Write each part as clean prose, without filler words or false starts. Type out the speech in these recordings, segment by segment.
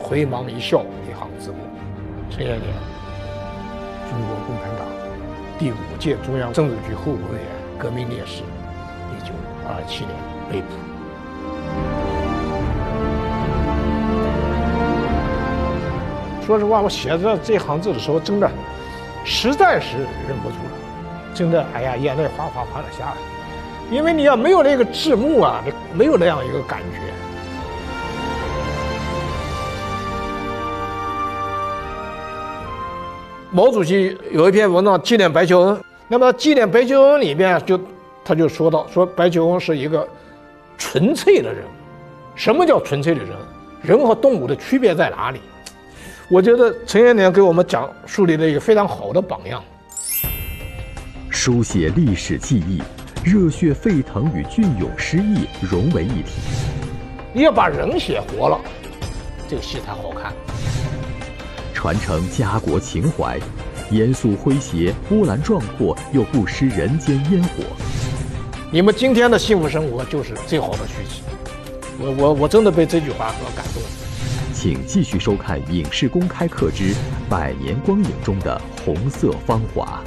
回眸一笑一行字幕。陈延年，中国共产党第5届中央政治局候补委员，革命烈士，1927年被捕。说实话，我写着这行字的时候，真的实在是忍不住了，真的，哎呀，眼泪哗哗哗的下来。因为你要没有那个字幕啊，你没有那样一个感觉。毛主席有一篇文章纪念白求恩，那么纪念白求恩里面他就说到，说白求恩是一个纯粹的人。什么叫纯粹的人？人和动物的区别在哪里？我觉得陈延年给我们树立了一个非常好的榜样。 书写历史记忆，热血沸腾与隽永诗意融为一体。 你要把人写活了，这个戏才好看。 传承家国情怀，严肃诙谐，波澜壮阔又不失人间烟火。 你们今天的幸福生活就是最好的续集。我真的被这句话所感动。 请继续收看《影视公开课之百年光影中的红色芳华》。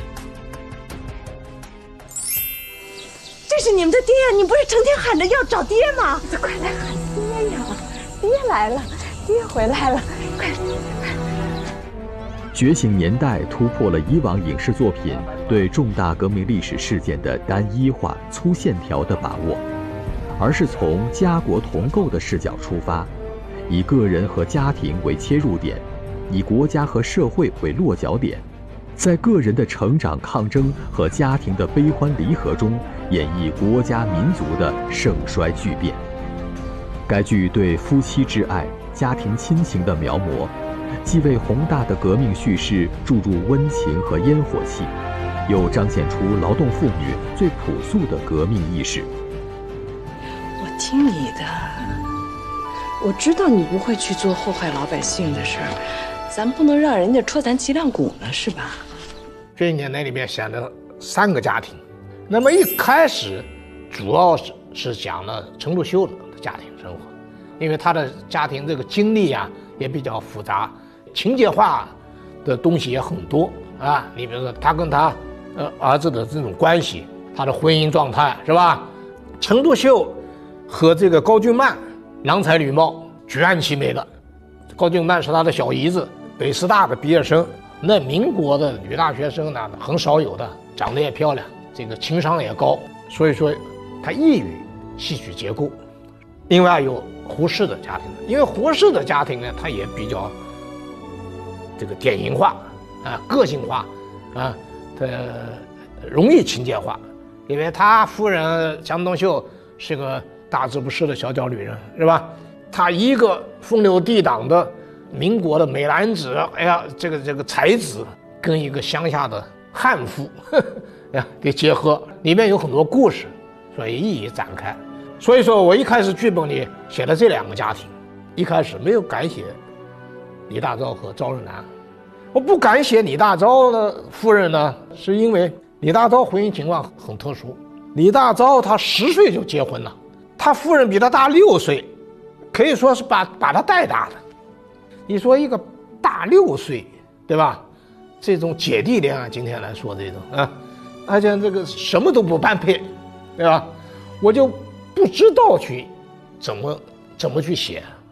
这是你们的爹呀！你不是成天喊着要找爹吗？快来喊爹呀！爹来了，爹回来了，快！ 觉醒年代突破了以往影视作品对重大革命历史事件的单一化、粗线条的把握，而是从家国同构的视角出发，以个人和家庭为切入点，以国家和社会为落脚点，在个人的成长抗争和家庭的悲欢离合中，演绎国家民族的盛衰巨变。该剧对夫妻之爱、家庭亲情的描摹，既为宏大的革命叙事注入温情和烟火气，又彰显出劳动妇女最朴素的革命意识。 我听你的，我知道你不会去做祸害老百姓的事儿，咱不能让人家戳咱脊梁骨呢，是吧？ 这一年那里面写了3个家庭，那么一开始主要是讲了陈独秀的家庭生活，因为他的家庭这个经历啊也比较复杂，情节化的东西也很多啊。你比如说他跟他儿子的这种关系，他的婚姻状态是吧？陈独秀和这个高俊曼郎才女貌，举案齐眉的。高俊曼是他的小姨子，北师大的毕业生，那民国的女大学生呢很少有的，长得也漂亮，这个情商也高，所以说他异于戏曲结构。另外有胡适的家庭，因为胡适的家庭呢，他也比较这个典型化啊，个性化啊，他容易情节化，因为他夫人江冬秀是个大字不识的小脚女人，是吧？他一个风流倜傥的民国的美男子，哎呀，这个才子跟一个乡下的悍妇呀给结合，里面有很多故事，所以一一展开。所以说我一开始剧本里写了这2个家庭，一开始没有敢写李大钊和赵日南。我不敢写李大钊的夫人呢，是因为李大钊婚姻情况很特殊。李大钊他10岁就结婚了，他夫人比他大6岁，可以说是把他带大的。你说一个大6岁，对吧？这种姐弟恋啊，今天来说这种啊，而且这个什么都不般配，对吧？我就不知道怎么去写。